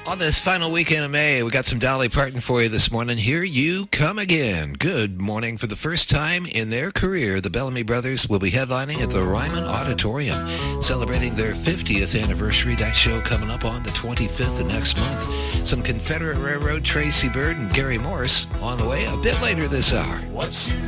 On this final weekend of May, we got some Dolly Parton for you this morning. Here you come again. Good morning. For the first time in their career, the Bellamy Brothers will be headlining at the Ryman Auditorium, celebrating their 50th anniversary. That show coming up on the 25th of next month. Some Confederate Railroad, Tracy Byrd, and Gary Morris on the way a bit later this hour.